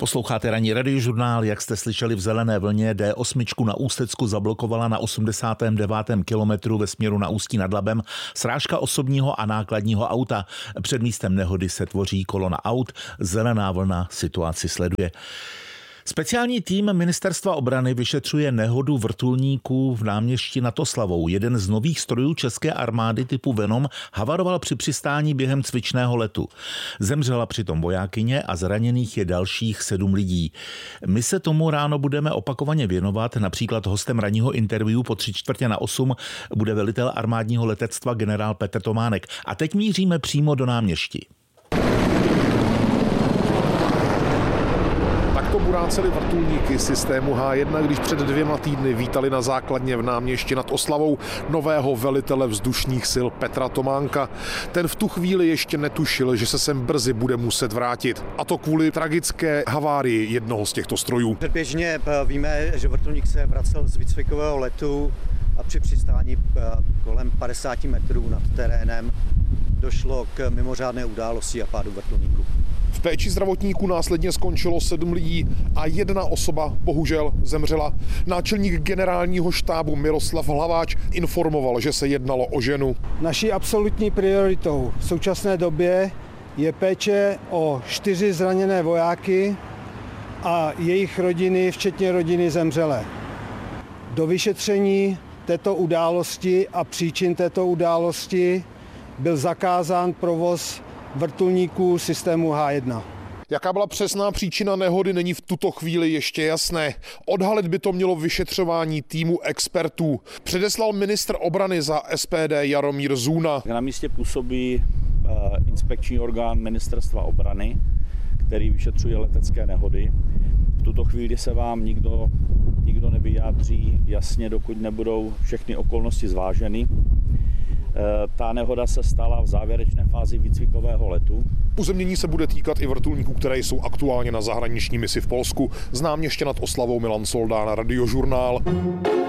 Posloucháte ranní radiožurnál, jak jste slyšeli v Zelené vlně, D8 na Ústecku zablokovala na 89. kilometru ve směru na Ústí nad Labem srážka osobního a nákladního auta. Před místem nehody se tvoří kolona aut, Zelená vlna situaci sleduje. Speciální tým Ministerstva obrany vyšetřuje nehodu vrtulníků v náměstí nad Oslavou. Jeden z nových strojů české armády typu Venom havaroval při přistání během cvičného letu. Zemřela přitom vojákyně a zraněných je dalších 7 lidí. My se tomu ráno budeme opakovaně věnovat. Například hostem ranního interview po 7:45 bude velitel armádního letectva generál Petr Tománek. A teď míříme přímo do náměstí. Takto buráceli vrtulníky systému H1, když před 2 týdny vítali na základně v Náměšti nad Oslavou nového velitele vzdušních sil Petra Tománka. Ten v tu chvíli ještě netušil, že se sem brzy bude muset vrátit. A to kvůli tragické havárii jednoho z těchto strojů. Předběžně víme, že vrtulník se vracel z výcvikového letu a při přistání kolem 50 metrů nad terénem došlo k mimořádné události a pádu vrtulníku. V péči zdravotníků následně skončilo 7 lidí a 1 osoba bohužel zemřela. Náčelník generálního štábu Miroslav Hlaváč informoval, že se jednalo o ženu. Naší absolutní prioritou v současné době je péče o 4 zraněné vojáky a jejich rodiny, včetně rodiny zemřelé. Do vyšetření této události a příčin této události byl zakázán provoz vrtulníků systému H1. Jaká byla přesná příčina nehody, není v tuto chvíli ještě jasné. Odhalit by to mělo vyšetřování týmu expertů. Předeslal ministr obrany za SPD Jaromír Zůna. Na místě působí inspekční orgán Ministerstva obrany, který vyšetřuje letecké nehody. V tuto chvíli se vám nikdo nevyjádří jasně, dokud nebudou všechny okolnosti zváženy. Ta nehoda se stala v závěrečné fázi výcvikového letu. Uzemnění se bude týkat i vrtulníků, které jsou aktuálně na zahraniční misi v Polsku. Z Náměště nad Oslavou Milan Soldán, Radiožurnál.